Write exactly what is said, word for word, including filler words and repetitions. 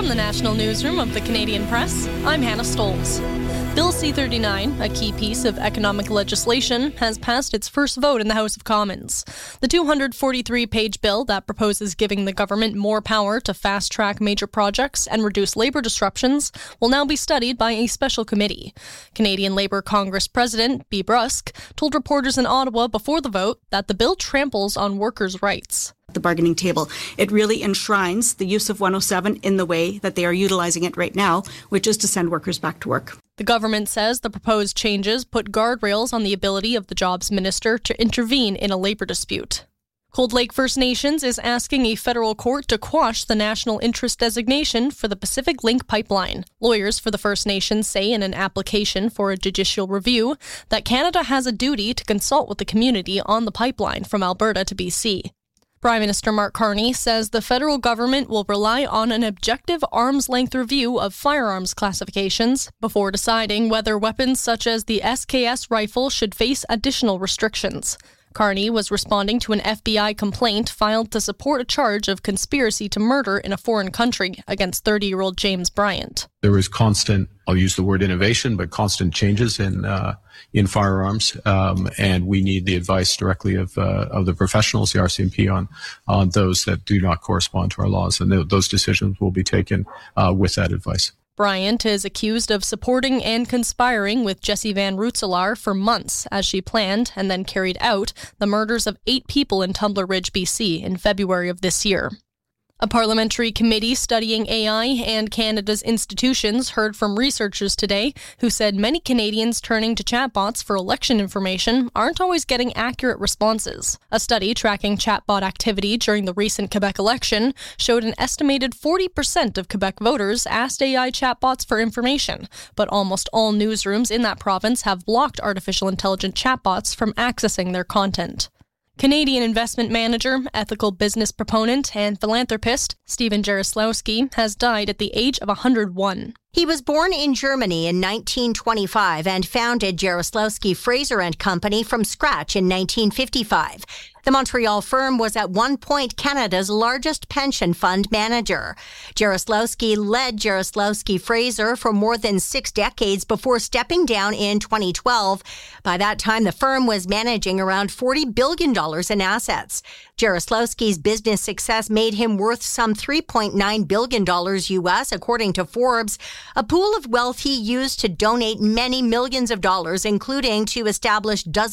From the National Newsroom of the Canadian Press, I'm Hannah Stolz. Bill C thirty-nine, a key piece of economic legislation, has passed its first vote in the House of Commons. The two hundred forty-three page bill that proposes giving the government more power to fast-track major projects and reduce labour disruptions will now be studied by a special committee. Canadian Labour Congress President Bea Brusk told reporters in Ottawa before the vote that the bill tramples on workers' rights. The bargaining table. It really enshrines the use of one oh seven in the way that they are utilizing it right now, which is to send workers back to work. The government says the proposed changes put guardrails on the ability of the Jobs Minister to intervene in a labour dispute. Cold Lake First Nations is asking a federal court to quash the national interest designation for the Pacific Link pipeline. Lawyers for the First Nations say in an application for a judicial review that Canada has a duty to consult with the community on the pipeline from Alberta to B C. Prime Minister Mark Carney says the federal government will rely on an objective arm's-length review of firearms classifications before deciding whether weapons such as the S K S rifle should face additional restrictions. Carney was responding to an F B I complaint filed to support a charge of conspiracy to murder in a foreign country against thirty-year-old James Bryant. There was constant, I'll use the word innovation, but constant changes in uh, in firearms, um, and we need the advice directly of uh, of the professionals, the R C M P, on on those that do not correspond to our laws, and th- those decisions will be taken uh, with that advice. Bryant is accused of supporting and conspiring with Jessie Van Rootselaar for months as she planned and then carried out the murders of eight people in Tumbler Ridge, B C in February of this year. A parliamentary committee studying A I and Canada's institutions heard from researchers today who said many Canadians turning to chatbots for election information aren't always getting accurate responses. A study tracking chatbot activity during the recent Quebec election showed an estimated forty percent of Quebec voters asked A I chatbots for information, but almost all newsrooms in that province have blocked artificial intelligent chatbots from accessing their content. Canadian investment manager, ethical business proponent, and philanthropist Stephen Jarislowsky has died at the age of one hundred one. He was born in Germany in nineteen twenty-five and founded Jarislowsky Fraser and Company from scratch in nineteen fifty-five. The Montreal firm was at one point Canada's largest pension fund manager. Jarislowsky led Jarislowsky Fraser for more than six decades before stepping down in twenty twelve. By that time, the firm was managing around forty billion dollars in assets. Jarislowsky's business success made him worth some three point nine billion dollars U S, according to Forbes, a pool of wealth he used to donate many millions of dollars, including to establish dozens